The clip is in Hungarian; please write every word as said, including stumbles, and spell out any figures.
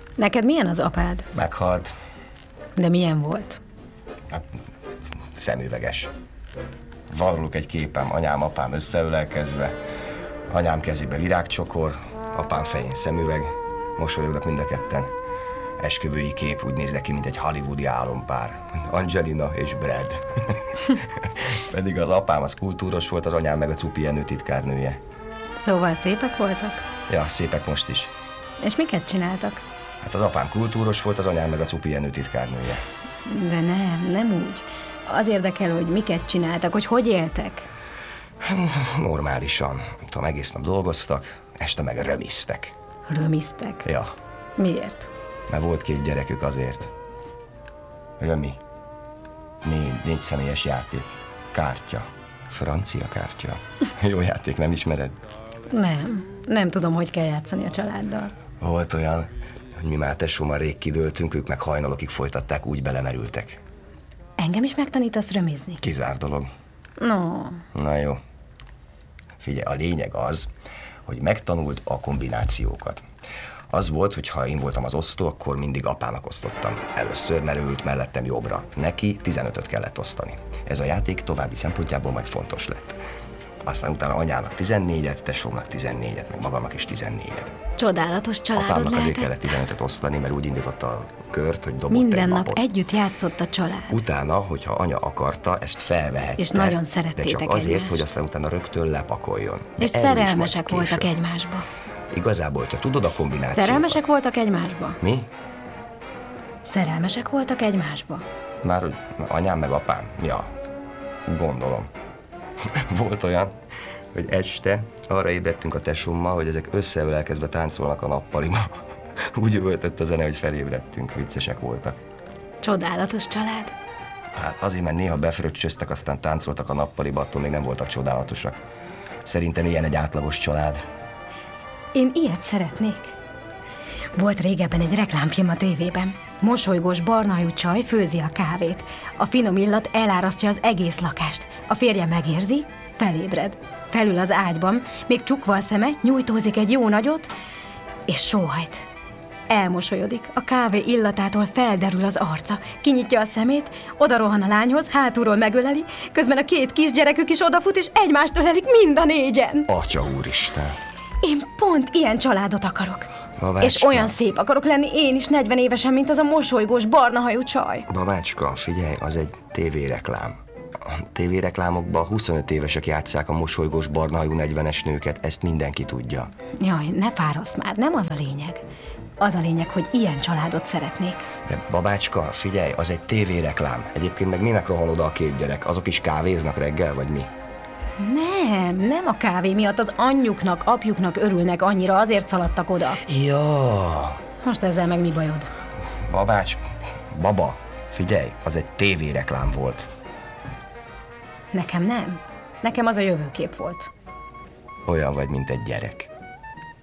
Neked milyen az apád? Meghalt. De milyen volt? Hát, szemüveges. Van róluk egy képem, anyám, apám összeölelkezve, anyám kezébe virágcsokor, apám fején szemüveg, mosolyognak mind a ketten. Esküvői kép úgy néz neki, mint egy hollywoodi álompár. Angelina és Brad. Pedig az apám az kultúros volt, az anyám meg a Cupi Jenő titkárnője. Szóval szépek voltak? Ja, szépek most is. És miket csináltak? Hát az apám kultúros volt, az anyám meg a Cupi Jenő titkárnője. De nem, nem úgy. Az érdekel, hogy miket csináltak, hogy hogy éltek. Normálisan. Tudom, egész nap dolgoztak, este meg römisztek. Römisztek? Ja. Miért? Mert volt két gyerekük azért. Römi. Négy, négy személyes játék. Kártya. Francia kártya. Jó játék, nem ismered? Nem. Nem tudom, hogy kell játszani a családdal. Volt olyan, hogy mi már tesómmal rég kidőltünk, ők meg hajnalokig folytatták, úgy belemerültek. Engem is megtanítasz römizni? Kizár dolog. No. Na jó. Figyelj, a lényeg az, hogy megtanult a kombinációkat. Az volt, hogy ha én voltam az osztó, akkor mindig apának osztottam. Először, mert ő ült mellettem jobbra. Neki tizenötöt kellett osztani. Ez a játék további szempontjából majd fontos lett. Aztán utána anyának tizennégyet, tesómnak tizennégyet, meg magamnak is tizennégyet. Csodálatos családod Apámnak lehetett. azért kellett tizenötöt osztani, mert úgy indította a kört, hogy dobott Minden egy nap babot. együtt játszott a család. Utána, hogyha anya akarta, ezt felvehette. És nagyon De szerettétek csak azért, egymást. hogy aztán utána rögtön lepakoljon. De És erről is szerelmesek majd voltak később. egymásba. Igazából, hogyha tudod a kombinációt. Szerelmesek voltak egymásba? Mi? Szerelmesek voltak egymásba? Már anyám meg apám? Ja, gondolom. Volt olyan, hogy este arra ébredtünk a tesómmal, hogy ezek összeölelkezve táncolnak a nappaliba. Úgy üvöltött a zene, hogy felébredtünk, viccesek voltak. Csodálatos család. Hát azért, mert néha befröccsöztek, aztán táncoltak a nappaliba, attól még nem voltak csodálatosak. Szerintem ilyen egy átlagos család. Én ilyet szeretnék. Volt régebben egy reklámfilm a tévében. Mosolygós barnahajú csaj főzi a kávét. A finom illat elárasztja az egész lakást. A férje megérzi, felébred. Felül az ágyban, még csukva a szeme, nyújtózik egy jó nagyot, és sóhajt. Elmosolyodik, a kávé illatától felderül az arca. Kinyitja a szemét, odarohan a lányhoz, hátulról megöleli, közben a két kisgyerekük is odafut, és egymást ölelik mind a négyen. Atya úristen! Én pont ilyen családot akarok. Babácska. És olyan szép akarok lenni én is negyven évesen, mint az a mosolygós barnahajú csaj. Babácska, figyelj, az egy tévéreklám. A tévéreklámokban huszonöt évesek játsszák a mosolygós barnahajú negyvenes nőket, ezt mindenki tudja. Jaj, ne fárasz már, nem az a lényeg. Az a lényeg, hogy ilyen családot szeretnék. De babácska, figyelj, az egy tévéreklám. Egyébként meg minek rohan oda a két gyerek? Azok is kávéznak reggel, vagy mi? Nem, nem a kávé miatt, az anyjuknak, apjuknak örülnek annyira, azért szaladtak oda. Ja. Most ezzel meg mi bajod? Babács, baba, figyelj, az egy tévéreklám volt. Nekem nem. Nekem az a jövőkép volt. Olyan vagy, mint egy gyerek.